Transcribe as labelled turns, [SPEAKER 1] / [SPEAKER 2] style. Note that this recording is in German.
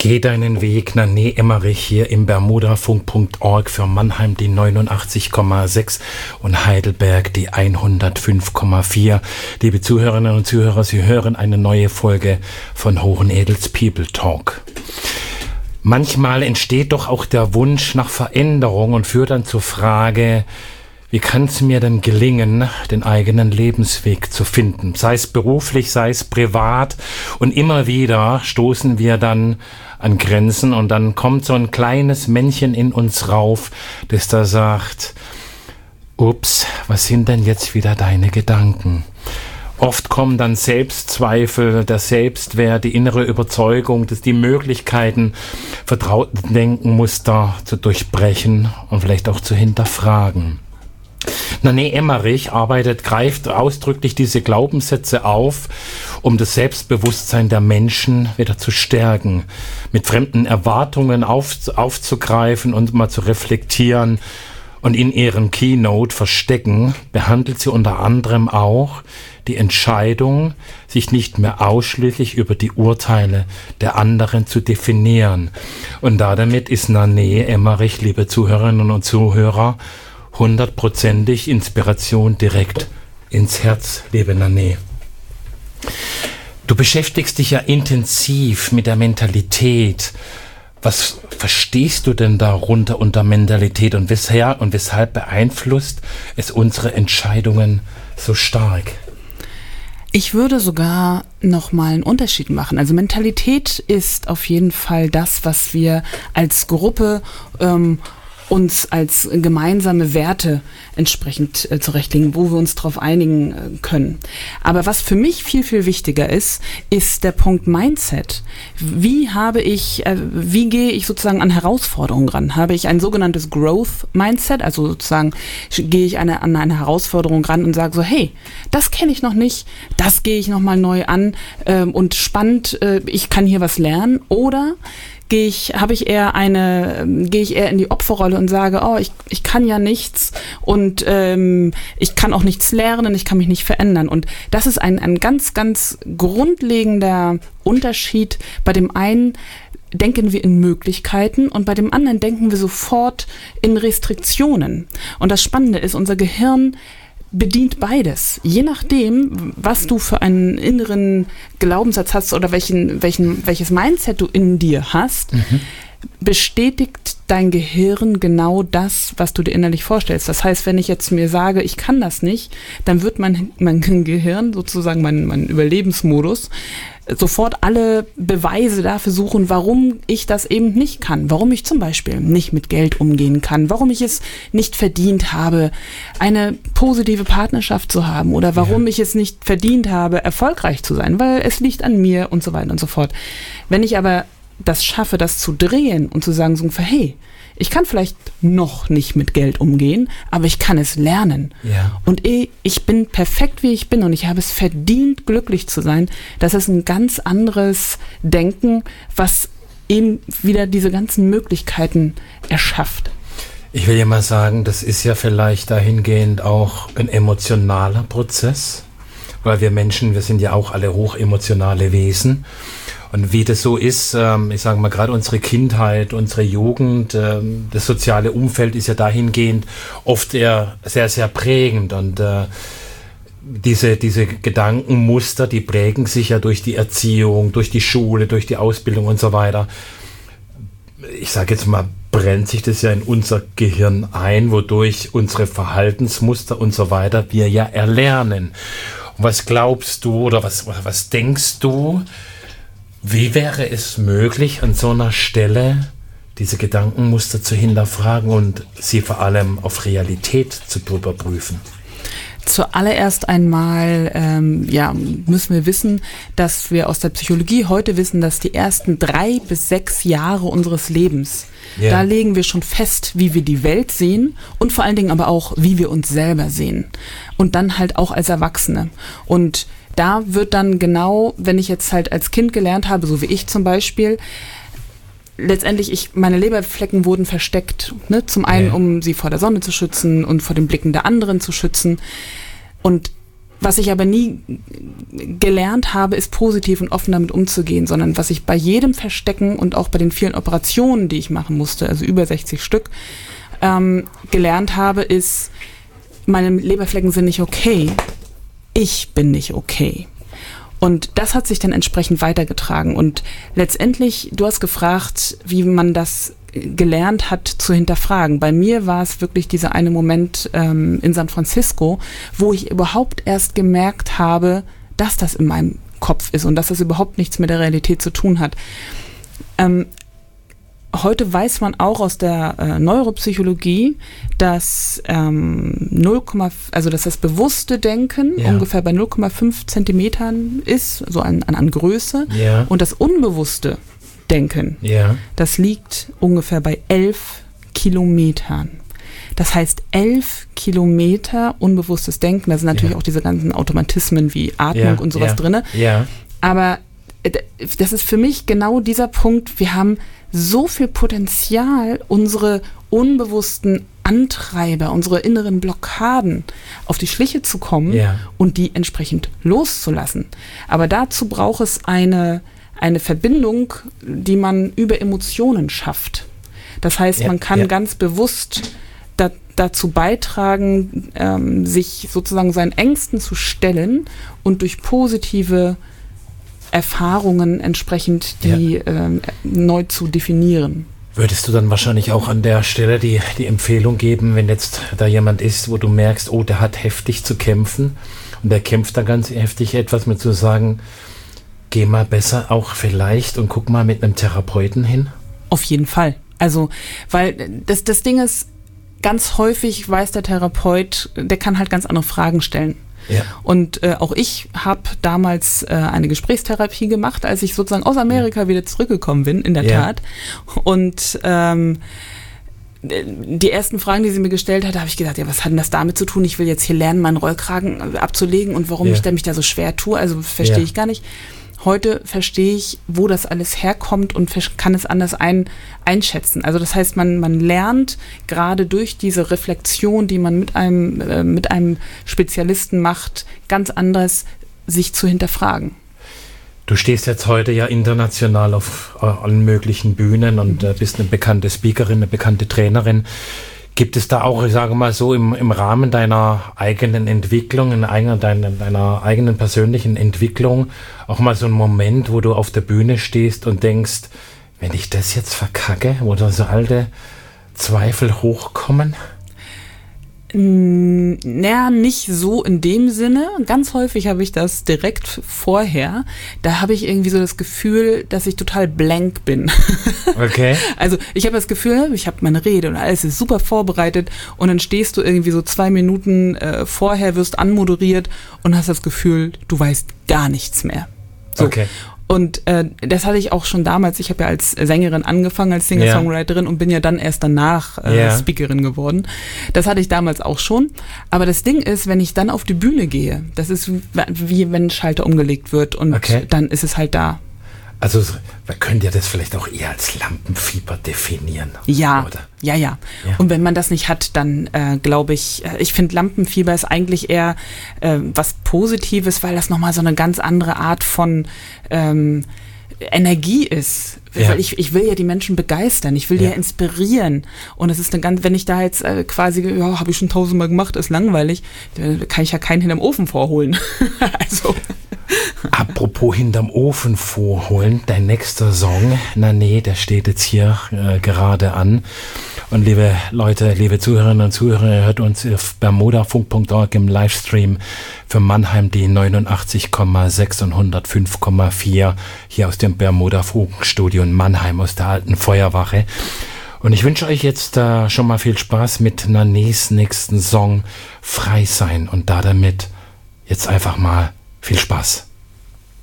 [SPEAKER 1] Geh deinen Weg, Nanne Emmerich hier im bermudafunk.org für Mannheim die 89,6 und Heidelberg die 105,4. Liebe Zuhörerinnen und Zuhörer, Sie hören eine neue Folge von Hohenedels People Talk. Manchmal entsteht doch auch der Wunsch nach Veränderung und führt dann zur Frage, wie kann es mir denn gelingen, den eigenen Lebensweg zu finden? Sei es beruflich, sei es privat. Und immer wieder stoßen wir dann an Grenzen und dann kommt so ein kleines Männchen in uns rauf, das da sagt, ups, was sind denn jetzt wieder deine Gedanken? Oft kommen dann Selbstzweifel, der Selbstwert, die innere Überzeugung, dass die Möglichkeiten, vertrauten Denkenmuster zu durchbrechen und vielleicht auch zu hinterfragen. Nanne Emmerich greift ausdrücklich diese Glaubenssätze auf, um das Selbstbewusstsein der Menschen wieder zu stärken, mit fremden Erwartungen aufzugreifen und mal zu reflektieren. Und in ihrem Keynote Verstecken behandelt sie unter anderem auch die Entscheidung, sich nicht mehr ausschließlich über die Urteile der anderen zu definieren. Und damit ist Nanne Emmerich, liebe Zuhörerinnen und Zuhörer, 100%ig Inspiration direkt ins Herz, liebe Nanne. Du beschäftigst dich ja intensiv mit der Mentalität. Was verstehst du denn darunter unter Mentalität und weshalb beeinflusst es unsere Entscheidungen so stark?
[SPEAKER 2] Ich würde sogar nochmal einen Unterschied machen. Also Mentalität ist auf jeden Fall das, was wir als Gruppe uns als gemeinsame Werte entsprechend zurechtlegen, wo wir uns darauf einigen können. Aber was für mich viel, viel wichtiger ist der Punkt Mindset. Wie gehe ich sozusagen an Herausforderungen ran? Habe ich ein sogenanntes Growth Mindset, also sozusagen gehe ich an eine Herausforderung ran und sage so, hey, das kenne ich noch nicht, das gehe ich nochmal neu an und spannend, ich kann hier was lernen, oder gehe ich eher in die Opferrolle und sage, oh, ich kann ja nichts und ich kann auch nichts lernen, ich kann mich nicht verändern. Und das ist ein ganz, ganz grundlegender Unterschied. Bei dem einen denken wir in Möglichkeiten und bei dem anderen denken wir sofort in Restriktionen. Und das Spannende ist, unser Gehirn bedient beides. Je nachdem, was du für einen inneren Glaubenssatz hast oder welches Mindset du in dir hast, bestätigt dein Gehirn genau das, was du dir innerlich vorstellst. Das heißt, wenn ich jetzt mir sage, ich kann das nicht, dann wird mein Gehirn, sozusagen mein Überlebensmodus, sofort alle Beweise dafür suchen, warum ich das eben nicht kann. Warum ich zum Beispiel nicht mit Geld umgehen kann. Warum ich es nicht verdient habe, eine positive Partnerschaft zu haben. Oder warum ich es nicht verdient habe, erfolgreich zu sein. Weil es liegt an mir und so weiter und so fort. Wenn ich aber das schaffe, das zu drehen und zu sagen, so, hey, ich kann vielleicht noch nicht mit Geld umgehen, aber ich kann es lernen. Ja. Und ich bin perfekt, wie ich bin und ich habe es verdient, glücklich zu sein. Das ist ein ganz anderes Denken, was eben wieder diese ganzen Möglichkeiten erschafft.
[SPEAKER 1] Ich will ja mal sagen, das ist ja vielleicht dahingehend auch ein emotionaler Prozess, weil wir Menschen, wir sind ja auch alle hochemotionale Wesen. Und wie das so ist, ich sage mal, gerade unsere Kindheit, unsere Jugend, das soziale Umfeld ist ja dahingehend oft eher sehr, sehr prägend. Und diese Gedankenmuster, die prägen sich ja durch die Erziehung, durch die Schule, durch die Ausbildung und so weiter. Ich sage jetzt mal, brennt sich das ja in unser Gehirn ein, wodurch unsere Verhaltensmuster und so weiter wir ja erlernen. Und was glaubst du oder was denkst du, wie wäre es möglich, an so einer Stelle diese Gedankenmuster zu hinterfragen und sie vor allem auf Realität zu überprüfen?
[SPEAKER 2] Zuallererst einmal müssen wir wissen, dass wir aus der Psychologie heute wissen, dass die ersten 3 bis 6 Jahre unseres Lebens, da legen wir schon fest, wie wir die Welt sehen und vor allen Dingen aber auch, wie wir uns selber sehen. Und dann halt auch als Erwachsene. Und da wird dann genau, wenn ich jetzt halt als Kind gelernt habe, so wie ich zum Beispiel, letztendlich, meine Leberflecken wurden versteckt. Ne? Zum einen, um sie vor der Sonne zu schützen und vor den Blicken der anderen zu schützen. Und Was ich aber nie gelernt habe, ist positiv und offen damit umzugehen, sondern was ich bei jedem Verstecken und auch bei den vielen Operationen, die ich machen musste, also über 60 Stück, gelernt habe, ist, meine Leberflecken sind nicht okay. Ich bin nicht okay. Und das hat sich dann entsprechend weitergetragen. Und letztendlich, du hast gefragt, wie man das gelernt hat zu hinterfragen. Bei mir war es wirklich dieser eine Moment in San Francisco, wo ich überhaupt erst gemerkt habe, dass das in meinem Kopf ist und dass das überhaupt nichts mit der Realität zu tun hat. Heute weiß man auch aus der Neuropsychologie, dass dass das bewusste Denken ungefähr bei 0,5 Zentimetern ist, so an Größe, und das unbewusste Denken, das liegt ungefähr bei 11 Kilometern. Das heißt, 11 Kilometer unbewusstes Denken, da sind natürlich auch diese ganzen Automatismen wie Atmung und sowas drin. Aber das ist für mich genau dieser Punkt, wir haben so viel Potenzial, unsere unbewussten Antreiber, unsere inneren Blockaden auf die Schliche zu kommen und die entsprechend loszulassen. Aber dazu braucht es eine Verbindung, die man über Emotionen schafft. Das heißt, man kann ganz bewusst dazu beitragen, sich sozusagen seinen Ängsten zu stellen und durch positive Erfahrungen entsprechend die neu zu definieren.
[SPEAKER 1] Würdest du dann wahrscheinlich auch an der Stelle die Empfehlung geben, wenn jetzt da jemand ist, wo du merkst, oh, der hat heftig zu kämpfen und der kämpft da ganz heftig etwas mit zu sagen, geh mal besser auch vielleicht und guck mal mit einem Therapeuten hin?
[SPEAKER 2] Auf jeden Fall. Also, weil das Ding ist, ganz häufig weiß der Therapeut, der kann halt ganz andere Fragen stellen. Ja. Und auch ich habe damals eine Gesprächstherapie gemacht, als ich sozusagen aus Amerika wieder zurückgekommen bin, in der Tat. Und die ersten Fragen, die sie mir gestellt hat, habe ich gedacht, was hat denn das damit zu tun? Ich will jetzt hier lernen, meinen Rollkragen abzulegen und warum ich mich da so schwer tue, also verstehe ich gar nicht. Heute verstehe ich, wo das alles herkommt und kann es anders einschätzen. Also das heißt, man lernt gerade durch diese Reflexion, die man mit einem Spezialisten macht, ganz anders sich zu hinterfragen.
[SPEAKER 1] Du stehst jetzt heute ja international auf allen möglichen Bühnen und bist eine bekannte Speakerin, eine bekannte Trainerin. Gibt es da auch, ich sage mal so, im Rahmen deiner eigenen Entwicklung, deiner eigenen persönlichen Entwicklung auch mal so einen Moment, wo du auf der Bühne stehst und denkst, wenn ich das jetzt verkacke, wo da so alte Zweifel hochkommen?
[SPEAKER 2] Naja, nicht so in dem Sinne. Ganz häufig habe ich das direkt vorher. Da habe ich irgendwie so das Gefühl, dass ich total blank bin.
[SPEAKER 1] Okay.
[SPEAKER 2] Also ich habe das Gefühl, ich habe meine Rede und alles ist super vorbereitet und dann stehst du irgendwie so 2 Minuten vorher, wirst anmoderiert und hast das Gefühl, du weißt gar nichts mehr. So.
[SPEAKER 1] Okay.
[SPEAKER 2] Und das hatte ich auch schon damals, ich habe ja als Sängerin angefangen, als Singer-Songwriterin und bin ja dann erst danach Speakerin geworden. Das hatte ich damals auch schon. Aber das Ding ist, wenn ich dann auf die Bühne gehe, das ist wie wenn ein Schalter umgelegt wird und dann ist es halt da.
[SPEAKER 1] Also man könnte ja das vielleicht auch eher als Lampenfieber definieren.
[SPEAKER 2] Ja,
[SPEAKER 1] oder?
[SPEAKER 2] Ja. Und wenn man das nicht hat, dann glaube ich finde Lampenfieber ist eigentlich eher was Positives, weil das nochmal so eine ganz andere Art von Energie ist. Weil ich will ja die Menschen begeistern, ich will die ja inspirieren. Und es ist wenn ich da jetzt quasi, habe ich schon 1000-mal gemacht, ist langweilig, da kann ich ja keinen hinterm Ofen vorholen. Also...
[SPEAKER 1] Apropos hinterm Ofen vorholen, dein nächster Song, der steht jetzt hier gerade an. Und liebe Leute, liebe Zuhörerinnen und Zuhörer, ihr hört uns auf bermudafunk.org im Livestream für Mannheim die 89,6 und 105,4 hier aus dem Bermuda-Funkstudio in Mannheim aus der alten Feuerwache. Und ich wünsche euch jetzt schon mal viel Spaß mit Nanés nächsten Song Frei sein und damit jetzt einfach mal viel Spaß.